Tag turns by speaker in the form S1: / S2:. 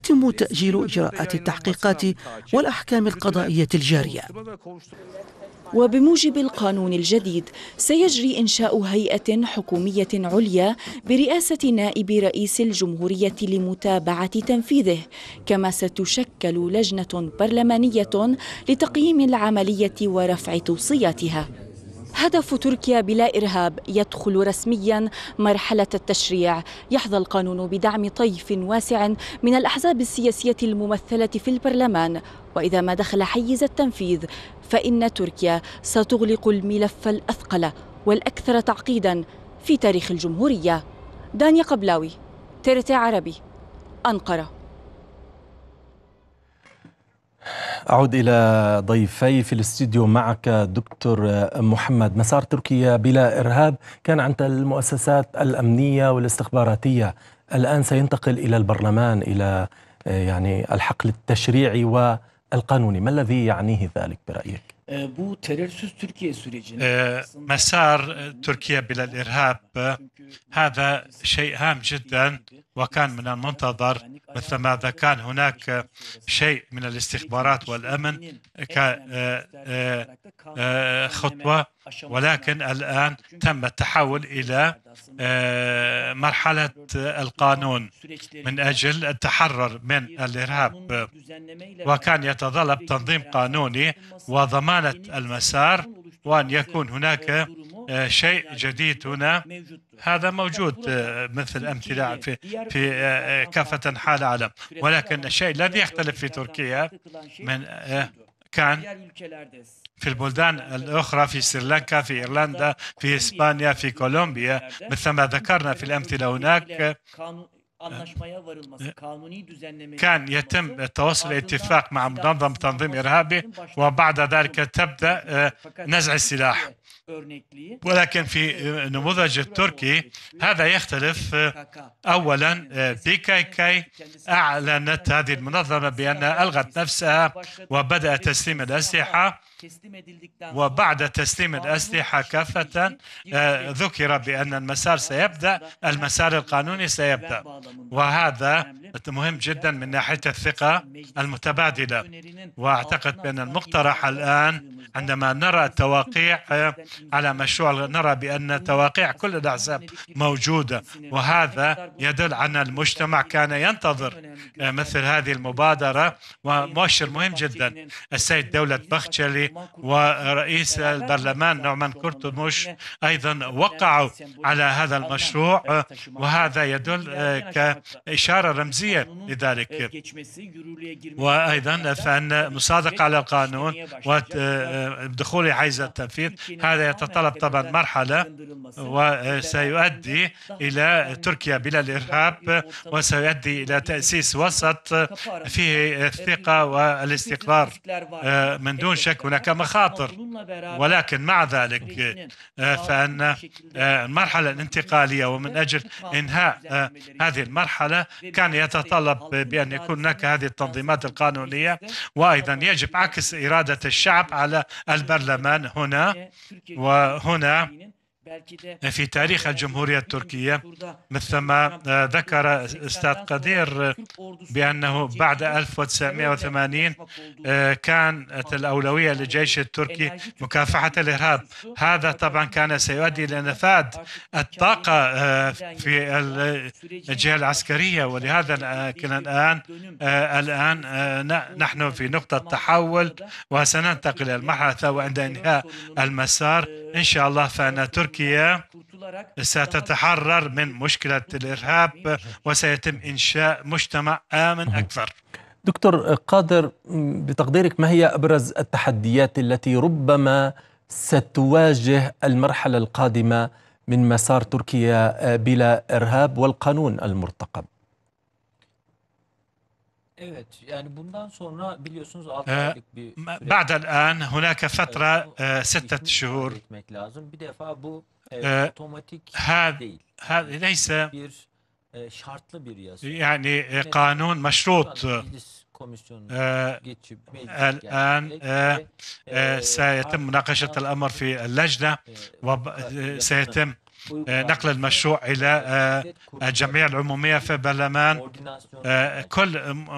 S1: يتم تأجيل إجراءات التحقيقات والأحكام القضائية الجارية.
S2: وبموجب القانون الجديد سيجري إنشاء هيئة حكومية عليا برئاسة نائب رئيس الجمهورية لمتابعة تنفيذه، كما ستشكل لجنة برلمانية لتقييم العملية ورفع توصياتها. هدف تركيا بلا إرهاب يدخل رسميا مرحلة التشريع. يحظى القانون بدعم طيف واسع من الأحزاب السياسية الممثلة في البرلمان، وإذا ما دخل حيز التنفيذ فإن تركيا ستغلق الملف الأثقل والأكثر تعقيدا في تاريخ الجمهورية. دانيا قبلاوي، TRT عربي، أنقرة.
S3: أعود إلى ضيفي في الاستوديو معك دكتور محمد. مسار تركيا بلا إرهاب كان عند المؤسسات الأمنية والاستخباراتية، الآن سينتقل إلى البرلمان، إلى يعني الحقل التشريعي والقانوني. ما الذي يعنيه ذلك برأيك؟
S4: مسار تركيا بلا الإرهاب هذا شيء هام جدا، وكان من المنتظر مثلما كان هناك شيء من الاستخبارات والأمن كخطوة، ولكن الآن تم التحول إلى مرحلة القانون من أجل التحرر من الإرهاب، وكان يتطلب تنظيم قانوني وضمانة المسار، وأن يكون هناك شيء جديد هنا. هذا موجود مثل أمثلة في كافة أنحاء العالم، ولكن الشيء الذي يختلف في تركيا من كان في البلدان الأخرى، في سريلانكا، في إيرلندا، في إسبانيا، في كولومبيا، مثلما ذكرنا في الأمثلة هناك كان يتم التوصل اتفاق مع منظمة تنظيم إرهابي، وبعد ذلك تبدأ نزع السلاح. ولكن في النموذج التركي هذا يختلف. أولا PKK أعلنت هذه المنظمة بأنها ألغت نفسها وبدأت تسليم الأسلحة، وبعد تسليم الأسلحة كافة ذكر بأن المسار سيبدأ، المسار القانوني سيبدأ، وهذا مهم جدا من ناحية الثقة المتبادلة. وأعتقد بأن المقترح الآن عندما نرى التوقيع على مشروع، نرى بأن تواقيع كل الأحزاب موجودة، وهذا يدل أن المجتمع كان ينتظر مثل هذه المبادرة، ومؤشر مهم جدا. السيد دولة بخشلي ورئيس البرلمان نومان كورتولموش أيضا وقعوا على هذا المشروع، وهذا يدل كإشارة رمزية لذلك. وأيضا فإن مصادقة على القانون ودخول حيز التنفيذ هذا يتطلب طبعا مرحلة، وسيؤدي إلى تركيا بلا الإرهاب، وسيؤدي إلى تأسيس وسط فيه الثقة والاستقرار. من دون شك هناك مخاطر، ولكن مع ذلك فإن المرحلة الانتقالية ومن أجل إنهاء هذه المرحلة كان يتطلب بأن يكون هناك هذه التنظيمات القانونية، وأيضا يجب عكس إرادة الشعب على البرلمان هنا وهنا في تاريخ الجمهورية التركية. مثلما ذكر أستاذ قدير بأنه بعد 1980 كانت الأولوية للجيش التركي مكافحة الإرهاب. هذا طبعا كان سيؤدي إلى نفاذ الطاقة في الجهة العسكرية، ولهذا الآن نحن في نقطة تحول، وسننتقل إلى المرحلة وعند إنهاء المسار إن شاء الله فإن تركيا ستتحرر من مشكلة الإرهاب وسيتم إنشاء مجتمع آمن أكثر.
S3: دكتور قادر، بتقديرك ما هي أبرز التحديات التي ربما ستواجه المرحلة القادمة من مسار تركيا بلا إرهاب والقانون المرتقب؟
S4: بعد الآن هناك فترة 6 شهور. هذا ليس يعني قانون مشروط. الآن سيتم مناقشة الأمر في اللجنة، وسيتم نقل المشروع إلى الجمعية العمومية في البرلمان. كل